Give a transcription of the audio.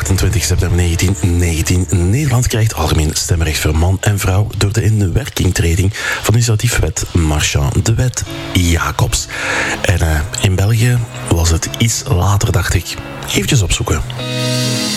28 september 1919. Nederland krijgt algemeen stemrecht voor man en vrouw door de inwerkingtreding van initiatiefwet Marchand, de wet Jacobs. En in België was het iets later, dacht ik. Eventjes opzoeken.